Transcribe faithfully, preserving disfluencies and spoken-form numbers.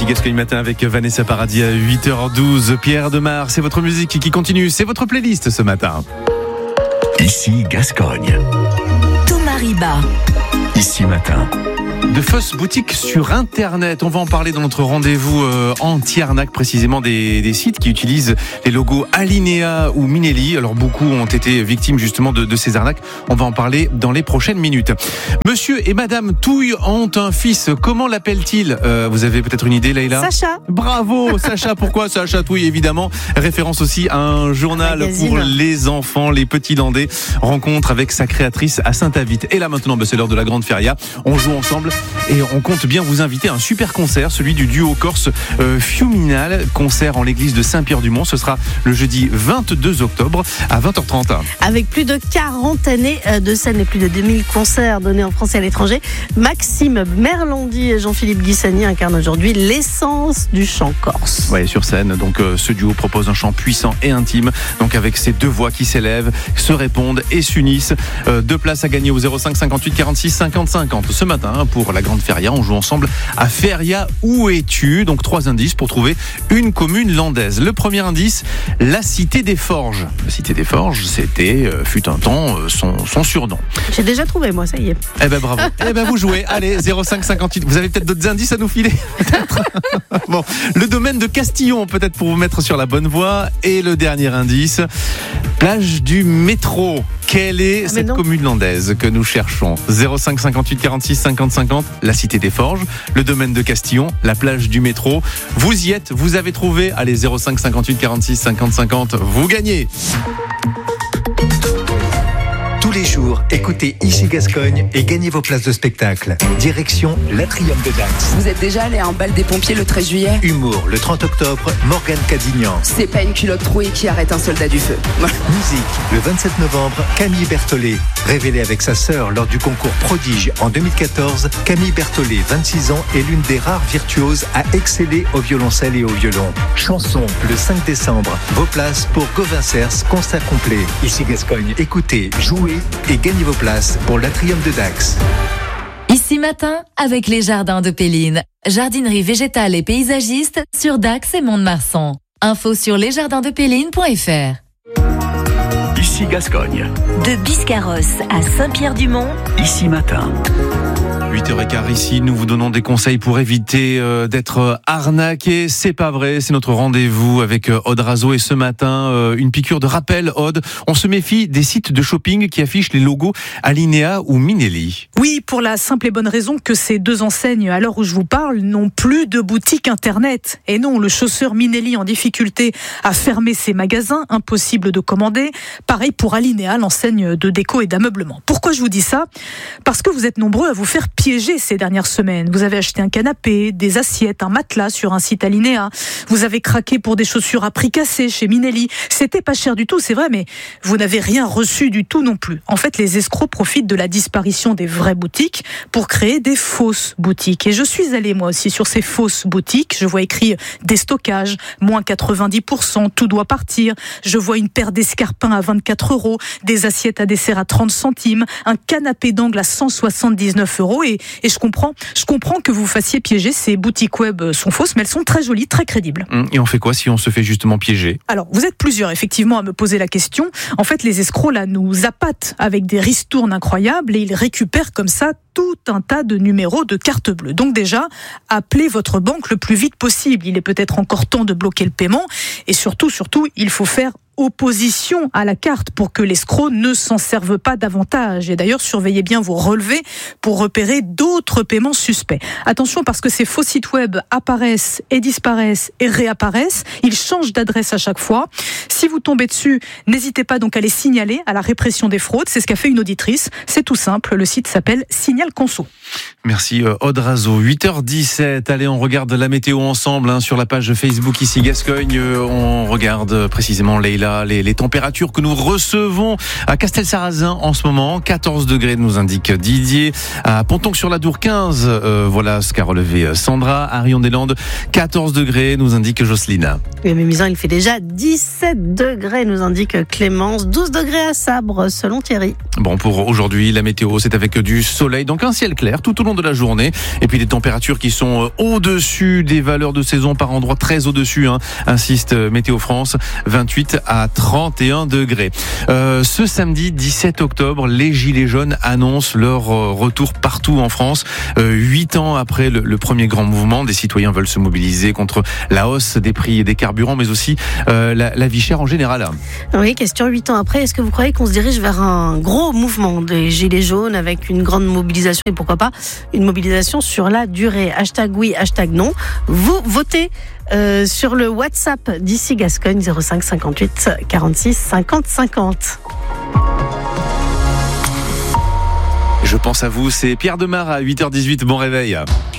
Ici Gascogne Matin avec Vanessa Paradis à huit heures douze. Pierre Demar, c'est votre musique qui continue, c'est votre playlist ce matin. Ici Gascogne. Thomas Riba. Ici Matin. De fausses boutiques sur Internet. On va en parler dans notre rendez-vous euh, anti-arnaque, précisément des, des sites qui utilisent les logos Alinea ou Minelli. Alors beaucoup ont été victimes justement de, de ces arnaques. On va en parler dans les prochaines minutes. Monsieur et Madame Touille ont un fils. Comment l'appelle-t-il ? euh, Vous avez peut-être une idée, Leïla ? Sacha. Bravo, Sacha. Pourquoi Sacha Touille, évidemment. Référence aussi à un journal Magazine. Pour les enfants, les petits Landais. Rencontre avec sa créatrice à Saint-Avit. Et là maintenant, bah, c'est l'heure de la grande feria. On joue ensemble. Et on compte bien vous inviter à un super concert, celui du duo corse euh, Fiuminal, concert en l'église de Saint-Pierre-du-Mont. Ce sera le jeudi vingt-deux octobre à vingt heures trente. Avec plus de quarante années de scène et plus de deux mille concerts donnés en France et à l'étranger, Maxime Merlandi et Jean-Philippe Guissani incarnent aujourd'hui l'essence du chant corse. Ouais, sur scène, donc euh, ce duo propose un chant puissant et intime, donc avec ces deux voix qui s'élèvent, se répondent et s'unissent. Euh, deux places à gagner au zéro cinq cinquante-huit quarante-six cinquante cinquante. Ce matin, pour la grande feria, on joue ensemble à Feria Où es-tu ? Donc trois indices pour trouver une commune landaise. Le premier indice, la Cité des Forges. La Cité des Forges, c'était, euh, fut un temps, euh, son, son surnom. J'ai déjà trouvé, moi, ça y est. Eh ben bravo. Eh ben vous jouez. Allez, zéro cinq cinquante-huit. Vous avez peut-être d'autres indices à nous filer, peut-être. Bon, le domaine de Castillon, peut-être pour vous mettre sur la bonne voie. Et le dernier indice, plage du métro. Quelle est ah cette non. commune landaise que nous cherchons ? zéro cinq cinquante-huit quarante-six cinquante cinquante, la Cité des Forges, le domaine de Castillon, la plage du métro. Vous y êtes, vous avez trouvé. Allez, zéro cinq cinquante-huit quarante-six cinquante cinquante, vous gagnez. Tous les jours, écoutez Ici Gascogne et gagnez vos places de spectacle. Direction l'Atrium de Dax. Vous êtes déjà allé à un bal des pompiers le treize juillet ? Humour, le trente octobre, Morgane Cadignan. C'est pas une culotte trouée qui arrête un soldat du feu. Musique, le vingt-sept novembre, Camille Berthollet. Révélée avec sa sœur lors du concours Prodige en deux mille quatorze, Camille Berthollet, vingt-six ans, est l'une des rares virtuoses à exceller au violoncelle et au violon. Chanson, le cinq décembre. Vos places pour Gauvin Cers, concert complet. Ici Gascogne, écoutez, jouez et gagnez vos places pour l'Atrium de Dax. Ici Matin, avec les jardins de Péline. Jardinerie végétale et paysagiste sur Dax et Mont-de-Marsan. Info sur lesjardinsdepéline point f r. Ici Gascogne. De Biscarrosse à Saint-Pierre-du-Mont. Ici Matin. huit heures quinze ici, nous vous donnons des conseils pour éviter euh, d'être arnaqué. C'est pas vrai, c'est notre rendez-vous avec euh, Aude Razo. Et ce matin, euh, une piqûre de rappel, Aude. On se méfie des sites de shopping qui affichent les logos Alinea ou Minelli. Oui, pour la simple et bonne raison que ces deux enseignes, à l'heure où je vous parle, n'ont plus de boutique internet. Et non, le chausseur Minelli en difficulté a fermé ses magasins, impossible de commander. Pareil pour Alinea, l'enseigne de déco et d'ameublement. Pourquoi je vous dis ça ? Parce que vous êtes nombreux à vous faire piégé ces dernières semaines. Vous avez acheté un canapé, des assiettes, un matelas sur un site Alinea. Vous avez craqué pour des chaussures à prix cassé chez Minelli. C'était pas cher du tout, c'est vrai, mais vous n'avez rien reçu du tout non plus. En fait, les escrocs profitent de la disparition des vraies boutiques pour créer des fausses boutiques. Et je suis allée moi aussi sur ces fausses boutiques. Je vois écrit déstockage, moins quatre-vingt-dix pour cent, tout doit partir. Je vois une paire d'escarpins à vingt-quatre euros, des assiettes à dessert à trente centimes, un canapé d'angle à cent soixante-dix-neuf euros. Et, et je comprends, je comprends que vous fassiez piéger. Ces boutiques web sont fausses, mais elles sont très jolies, très crédibles. Et on fait quoi si on se fait justement piéger ? Alors, vous êtes plusieurs, effectivement, à me poser la question. En fait, les escrocs, là, nous appâtent avec des ristournes incroyables et ils récupèrent comme ça tout un tas de numéros de carte bleue. Donc déjà, appelez votre banque le plus vite possible. Il est peut-être encore temps de bloquer le paiement. Et surtout, surtout, il faut faire opposition à la carte pour que l'escroc ne s'en serve pas davantage. Et d'ailleurs, surveillez bien vos relevés pour repérer d'autres paiements suspects. Attention, parce que ces faux sites web apparaissent et disparaissent et réapparaissent. Ils changent d'adresse à chaque fois. Si vous tombez dessus, n'hésitez pas donc à les signaler à la répression des fraudes. C'est ce qu'a fait une auditrice. C'est tout simple. Le site s'appelle Signal Conso. Merci Aude Razo. huit heures dix-sept. Allez, on regarde la météo ensemble hein, sur la page Facebook Ici Gascogne. On regarde précisément Leïla là, les, les températures que nous recevons à Castelsarrasin en ce moment. quatorze degrés nous indique Didier. À Pontonc-sur-la-Dour, quinze. Euh, voilà ce qu'a relevé Sandra. À Rion-des-Landes, quatorze degrés nous indique Jocelyne. Et Mémusin, il fait déjà dix-sept degrés, nous indique Clémence. douze degrés à Sabre, selon Thierry. Bon, pour aujourd'hui, la météo, c'est avec du soleil, donc un ciel clair tout au long de la journée. Et puis des températures qui sont au-dessus des valeurs de saison, par endroits très au-dessus, hein, insiste Météo France. vingt-huit à trente et un degrés. Euh, ce samedi dix-sept octobre, les Gilets jaunes annoncent leur retour partout en France. Euh, huit ans après le, le premier grand mouvement, des citoyens veulent se mobiliser contre la hausse des prix des carburants, mais aussi euh, la, la vie chère en général. Oui, question huit ans après, est-ce que vous croyez qu'on se dirige vers un gros mouvement des Gilets jaunes avec une grande mobilisation et pourquoi pas une mobilisation sur la durée? Hashtag oui, hashtag non. Vous votez euh, sur le WhatsApp d'ici Gascogne zéro cinq cinquante-huit quarante-six cinquante cinquante. Je pense à vous, c'est Pierre Demar à huit heures dix-huit, bon réveil.